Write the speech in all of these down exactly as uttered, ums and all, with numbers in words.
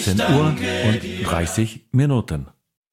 zehn Uhr und dreißig Minuten.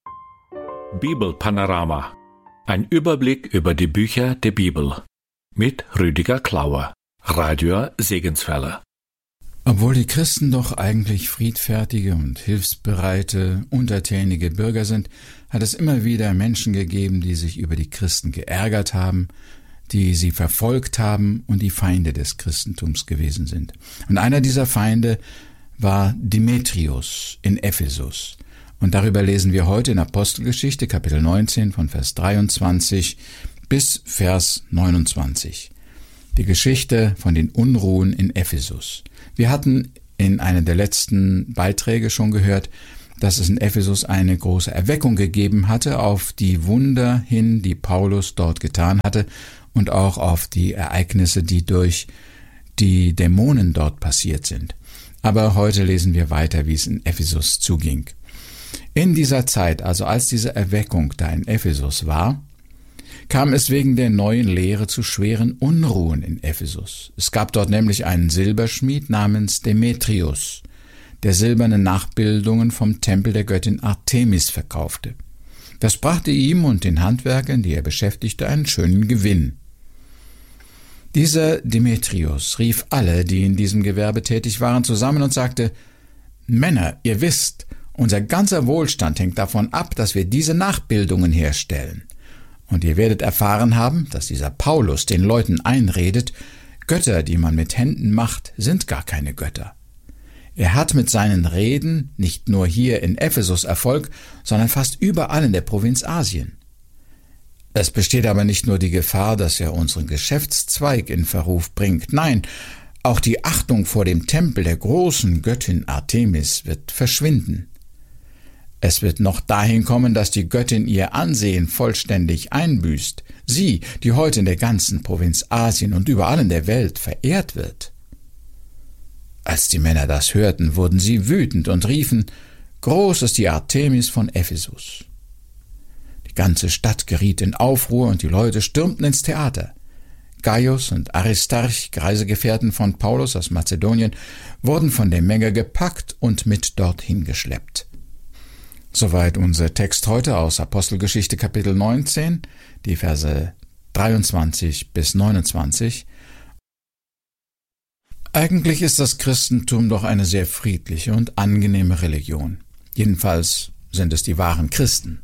Bibelpanorama. Ein Überblick über die Bücher der Bibel. Mit Rüdiger Klauer. Radio Segenswelle. Obwohl die Christen doch eigentlich friedfertige und hilfsbereite, untertänige Bürger sind, hat es immer wieder Menschen gegeben, die sich über die Christen geärgert haben, die sie verfolgt haben und die Feinde des Christentums gewesen sind. Und einer dieser Feinde war Demetrius in Ephesus. Und darüber lesen wir heute in Apostelgeschichte, Kapitel neunzehn, von Vers dreiundzwanzig bis Vers neunundzwanzig. Die Geschichte von den Unruhen in Ephesus. Wir hatten in einem der letzten Beiträge schon gehört, dass es in Ephesus eine große Erweckung gegeben hatte auf die Wunder hin, die Paulus dort getan hatte und auch auf die Ereignisse, die durch die Dämonen dort passiert sind. Aber heute lesen wir weiter, wie es in Ephesus zuging. In dieser Zeit, also als diese Erweckung da in Ephesus war, kam es wegen der neuen Lehre zu schweren Unruhen in Ephesus. Es gab dort nämlich einen Silberschmied namens Demetrius, der silberne Nachbildungen vom Tempel der Göttin Artemis verkaufte. Das brachte ihm und den Handwerkern, die er beschäftigte, einen schönen Gewinn. Dieser Demetrius rief alle, die in diesem Gewerbe tätig waren, zusammen und sagte: Männer, ihr wisst, unser ganzer Wohlstand hängt davon ab, dass wir diese Nachbildungen herstellen. Und ihr werdet erfahren haben, dass dieser Paulus den Leuten einredet, Götter, die man mit Händen macht, sind gar keine Götter. Er hat mit seinen Reden nicht nur hier in Ephesus Erfolg, sondern fast überall in der Provinz Asien. Es besteht aber nicht nur die Gefahr, dass er unseren Geschäftszweig in Verruf bringt. Nein, auch die Achtung vor dem Tempel der großen Göttin Artemis wird verschwinden. Es wird noch dahin kommen, dass die Göttin ihr Ansehen vollständig einbüßt. Sie, die heute in der ganzen Provinz Asien und überall in der Welt verehrt wird. Als die Männer das hörten, wurden sie wütend und riefen: Groß ist die Artemis von Ephesus. Die ganze Stadt geriet in Aufruhr und die Leute stürmten ins Theater. Gaius und Aristarch, Reisegefährten von Paulus aus Mazedonien, wurden von der Menge gepackt und mit dorthin geschleppt. Soweit unser Text heute aus Apostelgeschichte Kapitel neunzehn, die Verse dreiundzwanzig bis neunundzwanzig. Eigentlich ist das Christentum doch eine sehr friedliche und angenehme Religion. Jedenfalls sind es die wahren Christen.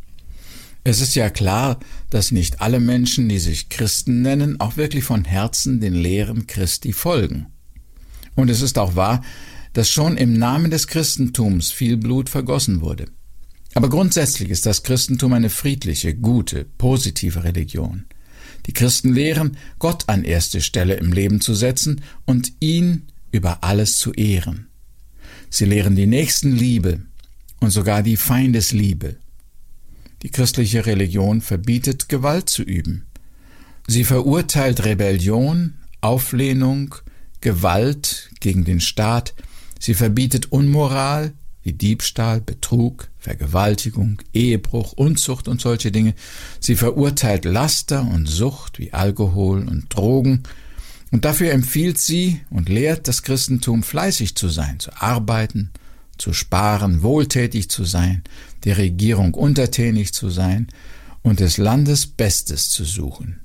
Es ist ja klar, dass nicht alle Menschen, die sich Christen nennen, auch wirklich von Herzen den Lehren Christi folgen. Und es ist auch wahr, dass schon im Namen des Christentums viel Blut vergossen wurde. Aber grundsätzlich ist das Christentum eine friedliche, gute, positive Religion. Die Christen lehren, Gott an erste Stelle im Leben zu setzen und ihn über alles zu ehren. Sie lehren die Nächstenliebe und sogar die Feindesliebe. Die christliche Religion verbietet, Gewalt zu üben. Sie verurteilt Rebellion, Auflehnung, Gewalt gegen den Staat. Sie verbietet Unmoral wie Diebstahl, Betrug, Vergewaltigung, Ehebruch, Unzucht und solche Dinge. Sie verurteilt Laster und Sucht wie Alkohol und Drogen. Und dafür empfiehlt sie und lehrt das Christentum, fleißig zu sein, zu arbeiten, zu sparen, wohltätig zu sein, der Regierung untertänig zu sein und des Landes Bestes zu suchen.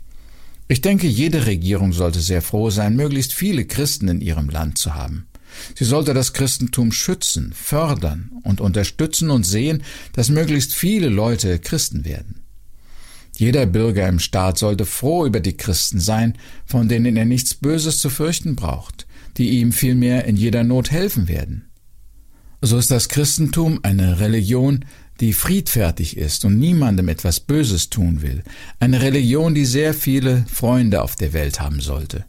Ich denke, jede Regierung sollte sehr froh sein, möglichst viele Christen in ihrem Land zu haben. Sie sollte das Christentum schützen, fördern und unterstützen und sehen, dass möglichst viele Leute Christen werden. Jeder Bürger im Staat sollte froh über die Christen sein, von denen er nichts Böses zu fürchten braucht, die ihm vielmehr in jeder Not helfen werden. So ist das Christentum eine Religion, die friedfertig ist und niemandem etwas Böses tun will, eine Religion, die sehr viele Freunde auf der Welt haben sollte.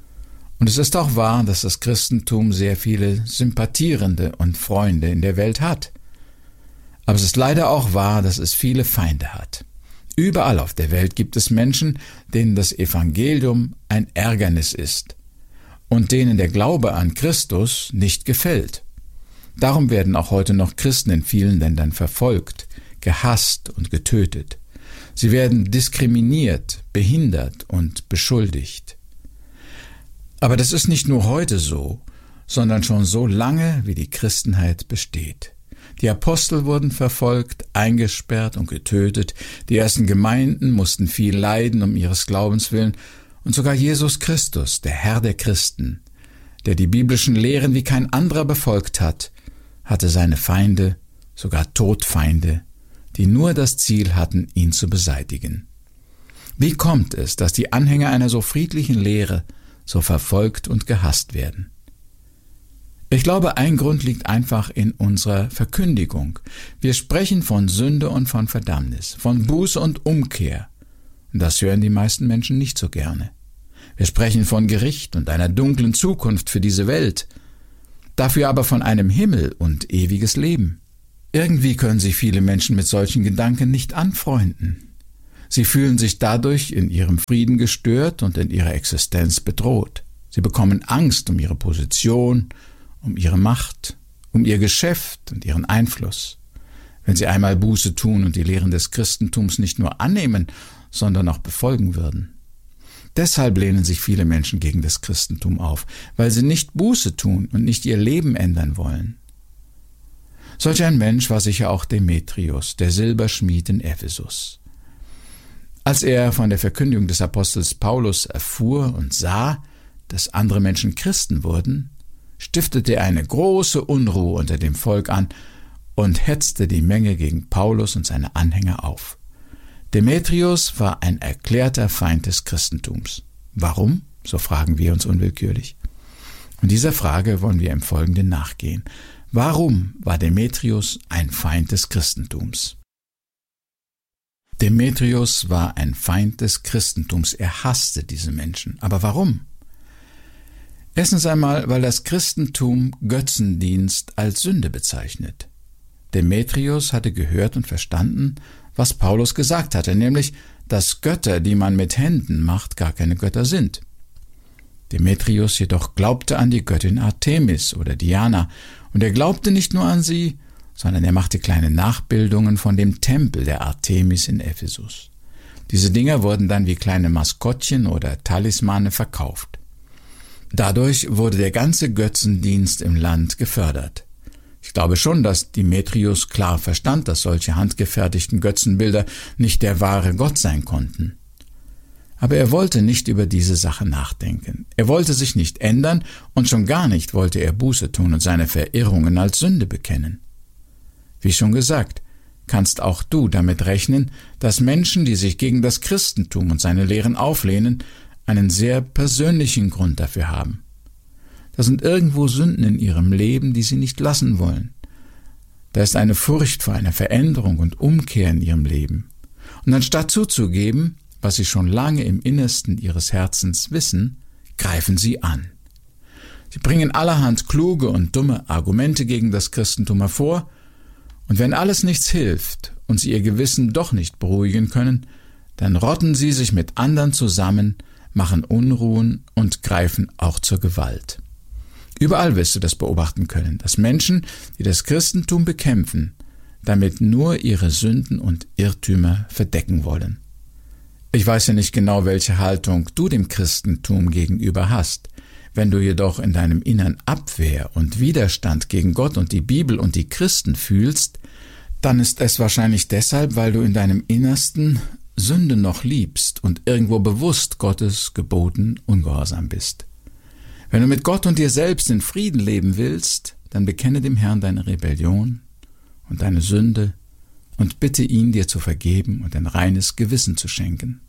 Und es ist auch wahr, dass das Christentum sehr viele Sympathierende und Freunde in der Welt hat. Aber es ist leider auch wahr, dass es viele Feinde hat. Überall auf der Welt gibt es Menschen, denen das Evangelium ein Ärgernis ist und denen der Glaube an Christus nicht gefällt. Darum werden auch heute noch Christen in vielen Ländern verfolgt, gehasst und getötet. Sie werden diskriminiert, behindert und beschuldigt. Aber das ist nicht nur heute so, sondern schon so lange, wie die Christenheit besteht. Die Apostel wurden verfolgt, eingesperrt und getötet, die ersten Gemeinden mussten viel leiden um ihres Glaubens willen, und sogar Jesus Christus, der Herr der Christen, der die biblischen Lehren wie kein anderer befolgt hat, hatte seine Feinde, sogar Todfeinde, die nur das Ziel hatten, ihn zu beseitigen. Wie kommt es, dass die Anhänger einer so friedlichen Lehre so verfolgt und gehasst werden? Ich glaube, ein Grund liegt einfach in unserer Verkündigung. Wir sprechen von Sünde und von Verdammnis, von Buße und Umkehr. Und das hören die meisten Menschen nicht so gerne. Wir sprechen von Gericht und einer dunklen Zukunft für diese Welt, dafür aber von einem Himmel und ewiges Leben. Irgendwie können sich viele Menschen mit solchen Gedanken nicht anfreunden. Sie fühlen sich dadurch in ihrem Frieden gestört und in ihrer Existenz bedroht. Sie bekommen Angst um ihre Position, um ihre Macht, um ihr Geschäft und ihren Einfluss. Wenn sie einmal Buße tun und die Lehren des Christentums nicht nur annehmen, sondern auch befolgen würden. Deshalb lehnen sich viele Menschen gegen das Christentum auf, weil sie nicht Buße tun und nicht ihr Leben ändern wollen. Solch ein Mensch war sicher auch Demetrius, der Silberschmied in Ephesus. Als er von der Verkündigung des Apostels Paulus erfuhr und sah, dass andere Menschen Christen wurden, stiftete er eine große Unruhe unter dem Volk an und hetzte die Menge gegen Paulus und seine Anhänger auf. Demetrius war ein erklärter Feind des Christentums. Warum? So fragen wir uns unwillkürlich. Und dieser Frage wollen wir im Folgenden nachgehen. Warum war Demetrius ein Feind des Christentums? Demetrius war ein Feind des Christentums. Er hasste diese Menschen. Aber warum? Erstens einmal, weil das Christentum Götzendienst als Sünde bezeichnet. Demetrius hatte gehört und verstanden, was Paulus gesagt hatte, nämlich, dass Götter, die man mit Händen macht, gar keine Götter sind. Demetrius jedoch glaubte an die Göttin Artemis oder Diana, und er glaubte nicht nur an sie, sondern er machte kleine Nachbildungen von dem Tempel der Artemis in Ephesus. Diese Dinger wurden dann wie kleine Maskottchen oder Talismane verkauft. Dadurch wurde der ganze Götzendienst im Land gefördert. Ich glaube schon, dass Demetrius klar verstand, dass solche handgefertigten Götzenbilder nicht der wahre Gott sein konnten. Aber er wollte nicht über diese Sache nachdenken. Er wollte sich nicht ändern und schon gar nicht wollte er Buße tun und seine Verirrungen als Sünde bekennen. Wie schon gesagt, kannst auch du damit rechnen, dass Menschen, die sich gegen das Christentum und seine Lehren auflehnen, einen sehr persönlichen Grund dafür haben. Da sind irgendwo Sünden in ihrem Leben, die sie nicht lassen wollen. Da ist eine Furcht vor einer Veränderung und Umkehr in ihrem Leben. Und anstatt zuzugeben, was sie schon lange im Innersten ihres Herzens wissen, greifen sie an. Sie bringen allerhand kluge und dumme Argumente gegen das Christentum hervor, und wenn alles nichts hilft und sie ihr Gewissen doch nicht beruhigen können, dann rotten sie sich mit anderen zusammen, machen Unruhen und greifen auch zur Gewalt. Überall wirst du das beobachten können, dass Menschen, die das Christentum bekämpfen, damit nur ihre Sünden und Irrtümer verdecken wollen. Ich weiß ja nicht genau, welche Haltung du dem Christentum gegenüber hast. Wenn du jedoch in deinem Innern Abwehr und Widerstand gegen Gott und die Bibel und die Christen fühlst, dann ist es wahrscheinlich deshalb, weil du in deinem Innersten Sünde noch liebst und irgendwo bewusst Gottes Geboten ungehorsam bist. Wenn du mit Gott und dir selbst in Frieden leben willst, dann bekenne dem Herrn deine Rebellion und deine Sünde und bitte ihn, dir zu vergeben und ein reines Gewissen zu schenken.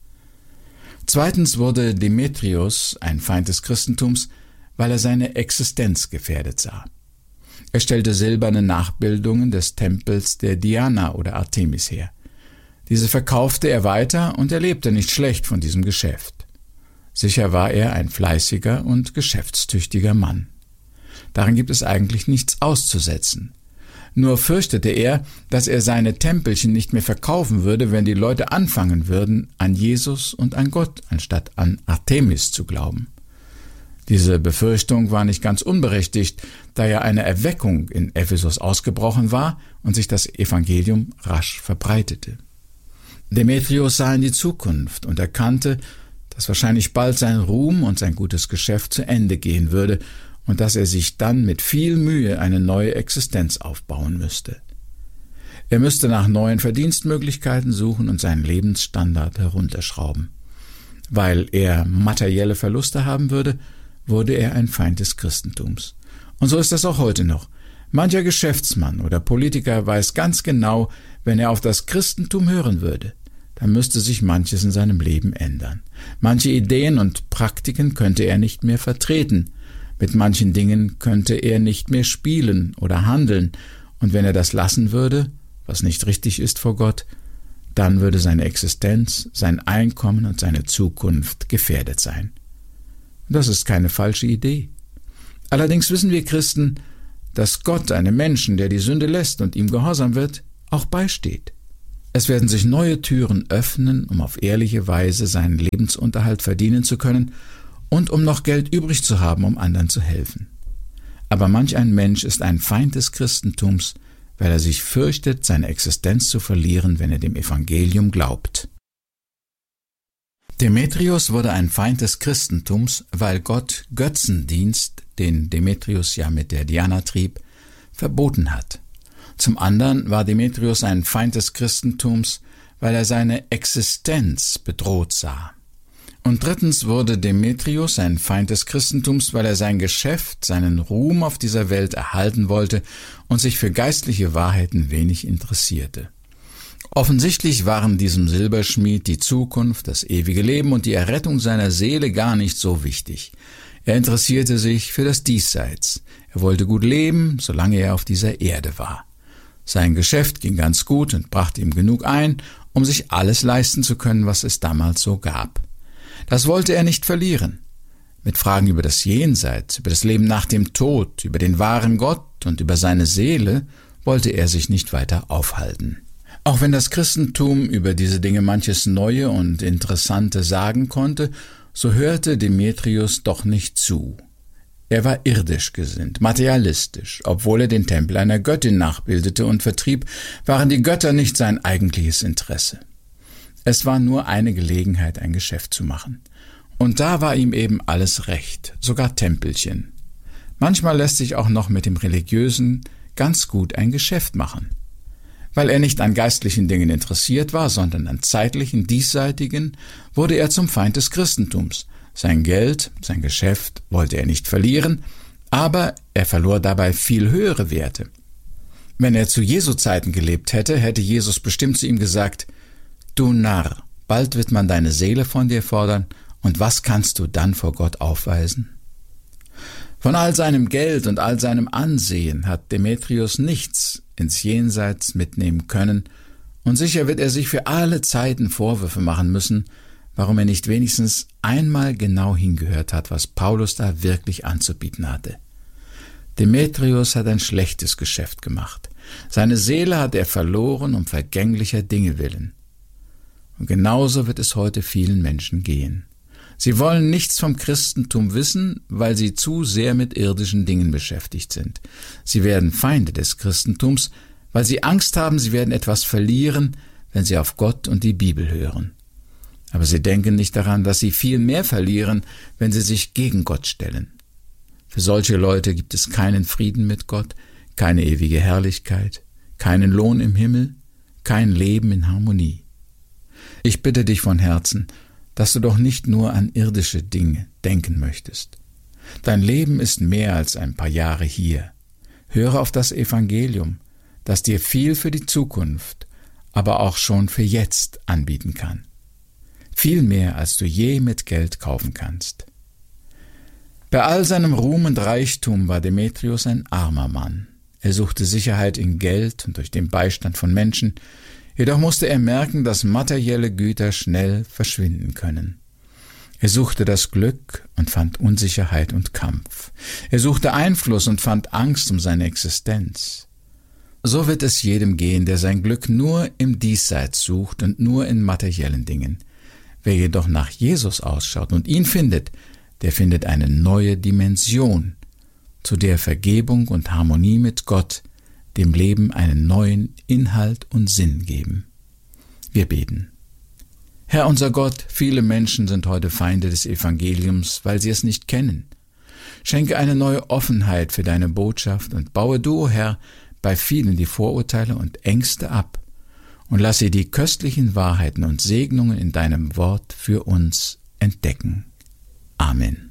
Zweitens wurde Demetrius ein Feind des Christentums, weil er seine Existenz gefährdet sah. Er stellte silberne Nachbildungen des Tempels der Diana oder Artemis her. Diese verkaufte er weiter und er lebte nicht schlecht von diesem Geschäft. Sicher war er ein fleißiger und geschäftstüchtiger Mann. Darin gibt es eigentlich nichts auszusetzen. Nur fürchtete er, dass er seine Tempelchen nicht mehr verkaufen würde, wenn die Leute anfangen würden, an Jesus und an Gott anstatt an Artemis zu glauben. Diese Befürchtung war nicht ganz unberechtigt, da ja eine Erweckung in Ephesus ausgebrochen war und sich das Evangelium rasch verbreitete. Demetrius sah in die Zukunft und erkannte, dass wahrscheinlich bald sein Ruhm und sein gutes Geschäft zu Ende gehen würde, und dass er sich dann mit viel Mühe eine neue Existenz aufbauen müsste. Er müsste nach neuen Verdienstmöglichkeiten suchen und seinen Lebensstandard herunterschrauben. Weil er materielle Verluste haben würde, wurde er ein Feind des Christentums. Und so ist das auch heute noch. Mancher Geschäftsmann oder Politiker weiß ganz genau, wenn er auf das Christentum hören würde, dann müsste sich manches in seinem Leben ändern. Manche Ideen und Praktiken könnte er nicht mehr vertreten. Mit manchen Dingen könnte er nicht mehr spielen oder handeln. Und wenn er das lassen würde, was nicht richtig ist vor Gott, dann würde seine Existenz, sein Einkommen und seine Zukunft gefährdet sein. Das ist keine falsche Idee. Allerdings wissen wir Christen, dass Gott einem Menschen, der die Sünde lässt und ihm gehorsam wird, auch beisteht. Es werden sich neue Türen öffnen, um auf ehrliche Weise seinen Lebensunterhalt verdienen zu können und um noch Geld übrig zu haben, um anderen zu helfen. Aber manch ein Mensch ist ein Feind des Christentums, weil er sich fürchtet, seine Existenz zu verlieren, wenn er dem Evangelium glaubt. Demetrius wurde ein Feind des Christentums, weil Gott Götzendienst, den Demetrius ja mit der Diana trieb, verboten hat. Zum anderen war Demetrius ein Feind des Christentums, weil er seine Existenz bedroht sah. Und drittens wurde Demetrius ein Feind des Christentums, weil er sein Geschäft, seinen Ruhm auf dieser Welt erhalten wollte und sich für geistliche Wahrheiten wenig interessierte. Offensichtlich waren diesem Silberschmied die Zukunft, das ewige Leben und die Errettung seiner Seele gar nicht so wichtig. Er interessierte sich für das Diesseits. Er wollte gut leben, solange er auf dieser Erde war. Sein Geschäft ging ganz gut und brachte ihm genug ein, um sich alles leisten zu können, was es damals so gab. Das wollte er nicht verlieren. Mit Fragen über das Jenseits, über das Leben nach dem Tod, über den wahren Gott und über seine Seele wollte er sich nicht weiter aufhalten. Auch wenn das Christentum über diese Dinge manches Neue und Interessante sagen konnte, so hörte Demetrius doch nicht zu. Er war irdisch gesinnt, materialistisch. Obwohl er den Tempel einer Göttin nachbildete und vertrieb, waren die Götter nicht sein eigentliches Interesse. Es war nur eine Gelegenheit, ein Geschäft zu machen. Und da war ihm eben alles recht, sogar Tempelchen. Manchmal lässt sich auch noch mit dem Religiösen ganz gut ein Geschäft machen. Weil er nicht an geistlichen Dingen interessiert war, sondern an zeitlichen, diesseitigen, wurde er zum Feind des Christentums. Sein Geld, sein Geschäft wollte er nicht verlieren, aber er verlor dabei viel höhere Werte. Wenn er zu Jesu Zeiten gelebt hätte, hätte Jesus bestimmt zu ihm gesagt: »Du Narr, bald wird man deine Seele von dir fordern, und was kannst du dann vor Gott aufweisen?« Von all seinem Geld und all seinem Ansehen hat Demetrius nichts ins Jenseits mitnehmen können, und sicher wird er sich für alle Zeiten Vorwürfe machen müssen, warum er nicht wenigstens einmal genau hingehört hat, was Paulus da wirklich anzubieten hatte. Demetrius hat ein schlechtes Geschäft gemacht. Seine Seele hat er verloren um vergänglicher Dinge willen. Und genauso wird es heute vielen Menschen gehen. Sie wollen nichts vom Christentum wissen, weil sie zu sehr mit irdischen Dingen beschäftigt sind. Sie werden Feinde des Christentums, weil sie Angst haben, sie werden etwas verlieren, wenn sie auf Gott und die Bibel hören. Aber sie denken nicht daran, dass sie viel mehr verlieren, wenn sie sich gegen Gott stellen. Für solche Leute gibt es keinen Frieden mit Gott, keine ewige Herrlichkeit, keinen Lohn im Himmel, kein Leben in Harmonie. Ich bitte dich von Herzen, dass du doch nicht nur an irdische Dinge denken möchtest. Dein Leben ist mehr als ein paar Jahre hier. Höre auf das Evangelium, das dir viel für die Zukunft, aber auch schon für jetzt anbieten kann. Viel mehr, als du je mit Geld kaufen kannst. Bei all seinem Ruhm und Reichtum war Demetrius ein armer Mann. Er suchte Sicherheit in Geld und durch den Beistand von Menschen, jedoch musste er merken, dass materielle Güter schnell verschwinden können. Er suchte das Glück und fand Unsicherheit und Kampf. Er suchte Einfluss und fand Angst um seine Existenz. So wird es jedem gehen, der sein Glück nur im Diesseits sucht und nur in materiellen Dingen. Wer jedoch nach Jesus ausschaut und ihn findet, der findet eine neue Dimension, zu der Vergebung und Harmonie mit Gott dem Leben einen neuen Inhalt und Sinn geben. Wir beten. Herr unser Gott, viele Menschen sind heute Feinde des Evangeliums, weil sie es nicht kennen. Schenke eine neue Offenheit für deine Botschaft und baue du, o Herr, bei vielen die Vorurteile und Ängste ab und lass sie die köstlichen Wahrheiten und Segnungen in deinem Wort für uns entdecken. Amen.